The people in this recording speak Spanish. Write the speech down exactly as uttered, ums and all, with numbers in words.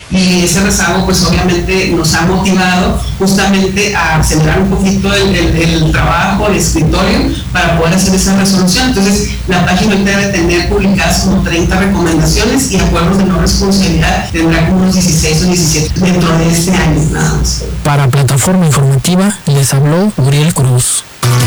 y ese rezago pues obviamente nos ha motivado justamente a acelerar un poquito el, el, el trabajo, el escritorio para poder hacer esa resolución. Entonces la página debe tener publicadas como treinta recomendaciones y acuerdos de no responsabilidad tendrá como unos dieciséis o diecisiete dentro de este año nada más. Para Plataforma Informativa les habló Uriel Cruz.